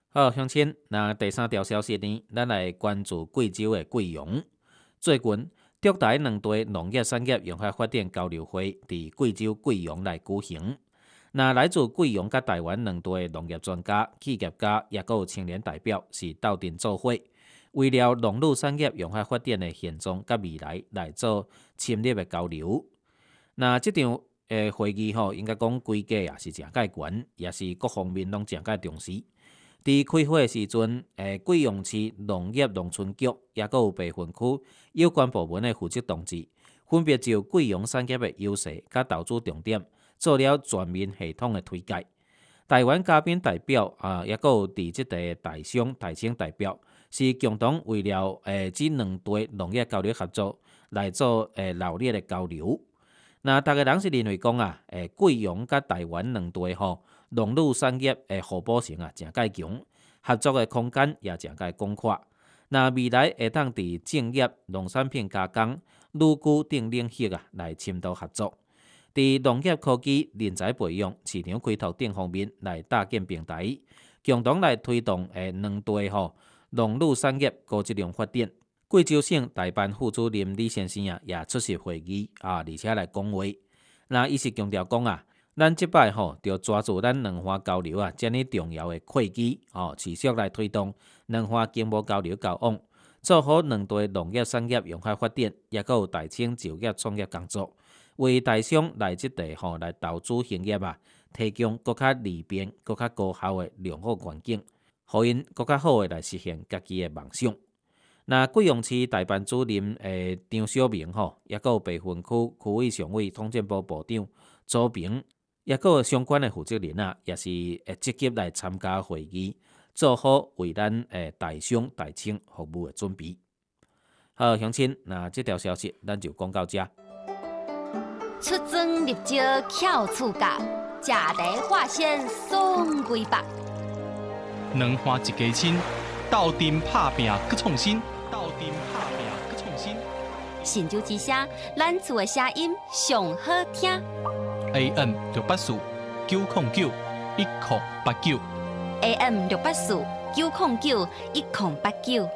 好，乡亲，那第三条消息呢，咱来关注贵州的贵阳。最近，中台两地农业产业融合发展交流会伫贵州贵阳来举行。那来自贵阳甲台湾两地的农业专家、企业家，也有青年代表是斗阵做伙，为了农牧产业融合发展的现状甲未来来做深入的交流。那这场会议应该讲规格也是诚介悬，也是各方面拢诚介重视。伫开会的时阵，贵阳市农业农村局也有备份区有关部门的负责同志，分别就贵阳产业的优势甲投资重点做了全面系统的推介。台湾嘉宾代表也有伫即个台商台青代表，是共同为了这两地农业交流合作来做热烈的交流。那大家人是认为讲贵阳甲台湾两地农牧产业互补性诚介强，合作的空间也诚介广阔。那未来会当伫种业、农产品加工、旅居等领域来深度合作，伫农业科技、人才培养、市场开拓等方面来搭建平台，共同来推动两地农牧产业高质量发展。贵州省代办副主任李先生也出席会议而且来讲话。那伊是强调讲咱即摆就抓住咱两岸交流遮尔重要的契机持续来推动两岸经贸交流交往，做好两地农业产业融合发展，也有大清就业创业工作，为台商来即地来投资兴业提供更较利便、更较高效的良好环境，互因更较好的来实现家己的梦想。那贵阳市代办主任张小明也有备份区区委常委、统战部部长周平，也有相关的负责人也是积极来参加会议，做好为咱台商台青服务的准备。好，乡亲，那这条消息咱就讲到这。 出征入招巧厝角，食茶化纤送归北。 两岸一家亲，斗阵拍拼搁创新。 新竹之声，咱厝的声音上好听。 AM 684 909 1089 AM 684 909 1089。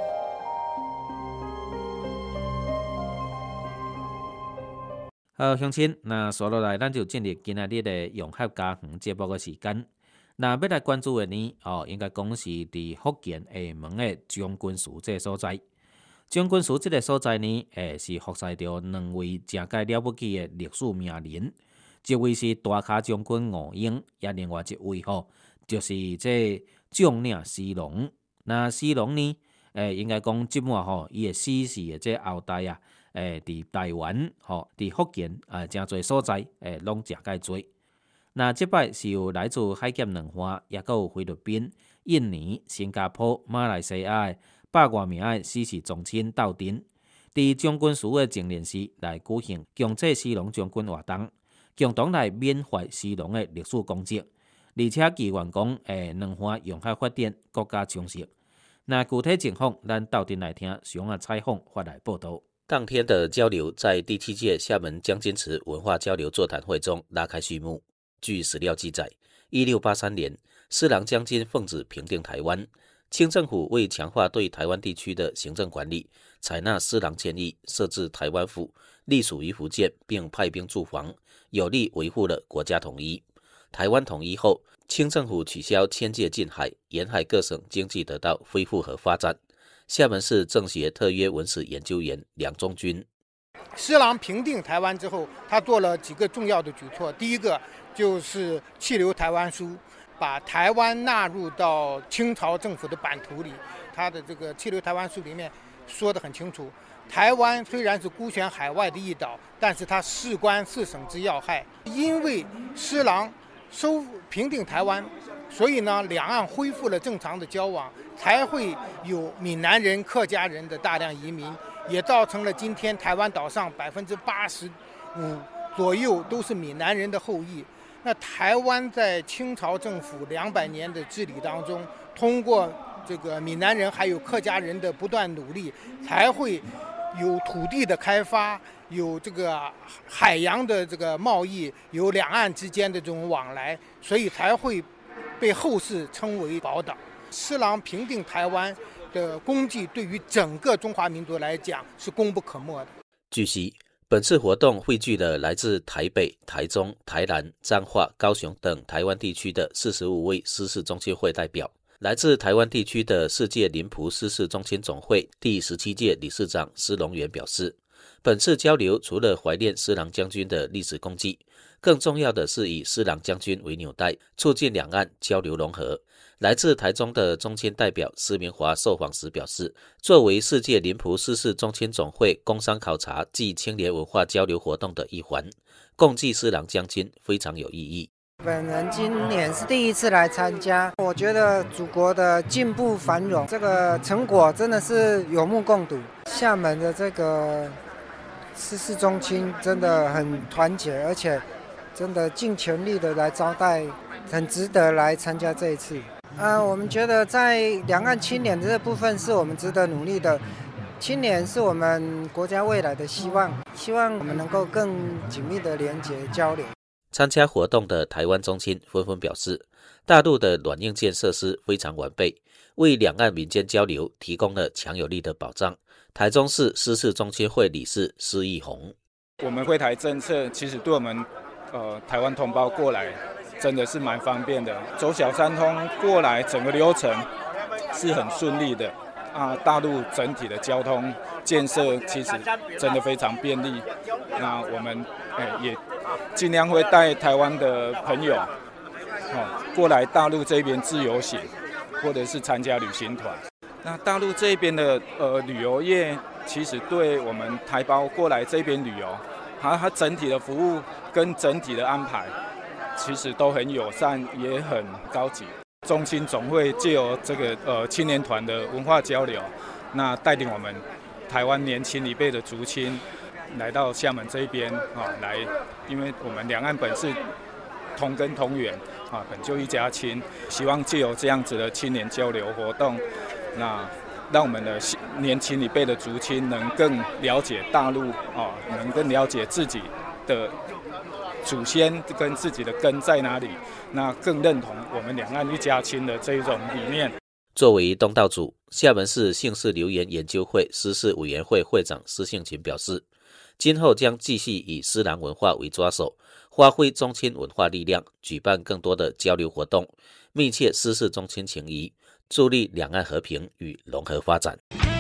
好，乡亲，那接落来咱就进入今仔日的融合家园节目的时间。那要来关注的呢，应该讲是伫福建厦门的将军祠这个所在。将军祠这个所在呢，是服侍着两位诚介了不起的历史名人，一位是大卡将军吴英，也另外一位就是这将领施龙。那施龙呢，应该讲即满伊的死世的这后代伫台湾伫福建诚侪所在拢诚介多。那即摆是有来自海峡两岸，也有菲律宾、印尼、新加坡、马来西亚的100多名的死士宗亲斗阵，伫将军祠的前年时来举行强祭施龙将军活动，共同来缅怀施龙的历史功绩，而且祈愿讲两岸融合发展，国家充实。那具体情况，咱斗阵来听上采访发来报道。当天的交流在第7届厦门将军祠文化交流座谈会中拉开序幕。据史料记载，1683年，施琅将军奉旨平定台湾，清政府为强化对台湾地区的行政管理，采纳施琅建议，设置台湾府，隶属于福建，并派兵驻防，有力维护了国家统一。台湾统一后，清政府取消迁界禁海，沿海各省经济得到恢复和发展。厦门市政协特约文史研究员梁中军： 施琅平定台湾之后，他做了几个重要的举措。第一个就是弃留台湾书，把台湾纳入到清朝政府的版图里。他的这个弃留台湾书里面说得很清楚，台湾虽然是孤悬海外的一岛，但是它事关4省之要害。因为施琅平定台湾，所以呢，两岸恢复了正常的交往，才会有闽南人、客家人的大量移民，也造成了今天台湾岛上85%左右都是闽南人的后裔。那台湾在清朝政府200年的治理当中，通过这个闽南人还有客家人的不断努力，才会有土地的开发，有这个海洋的这个贸易，有两岸之间的这种往来，所以才会被后世称为宝岛。 施琅平定台湾的功绩对于整个中华民族来讲是功不可没的。 据悉，本次活动汇聚了来自台北、台中、台南、彰化、高雄等台湾地区的45位失事中心会代表。来自台湾地区的世界林仆失事中心总会第17届理事长施龙元表示，本次交流除了怀念施琅将军的历史功绩，更重要的是以施琅将军为纽带，促进两岸交流融合。来自台中的中心代表施明华受访时表示，作为世界林仆失事中心总会工商考察暨青年文化交流活动的一环，共祭施琅将军非常有意义。 本人今年是第一次来参加，我觉得祖国的进步繁荣这个成果真的是有目共睹。厦门的这个失事中心真的很团结，而且真的尽全力的来招待，很值得来参加这一次。我们觉得在两岸青年的这部分是我们值得努力的。青年是我们国家未来的希望，希望我们能够更紧密的连结交流。 参加活动的台湾中心纷纷表示，大陆的软硬件设施非常完备，为两岸民间交流提供了强有力的保障。台中市失事中心会理事施义宏， 我们会台政策其实对我们台湾同胞过来真的是蛮方便的，走小三通过来整个流程是很顺利的大陆整体的交通建设其实真的非常便利。那我们也尽量会带台湾的朋友过来大陆这边自由行，或者是参加旅行团。那大陆这边的旅游业，其实对我们台胞过来这边旅游，它整体的服务跟整体的安排，其实都很友善，也很高级。中心总会藉由这个青年团的文化交流，那带领我们台湾年轻一辈的族亲来到厦门这边来，因为我们两岸本是同根同源本就一家亲，希望藉由这样子的青年交流活动，那让我们的年轻一辈的族亲能更了解大陆能更了解自己的祖先跟自己的根在哪里，那更认同我们两岸一家亲的这一种理念。 作为东道主，厦门市姓氏留言研究会失事委员会会长施幸勤表示，今后将继续以施琅文化为抓手，发挥中青文化力量，举办更多的交流活动，密切失事中青情谊，助力两岸和平与融合发展。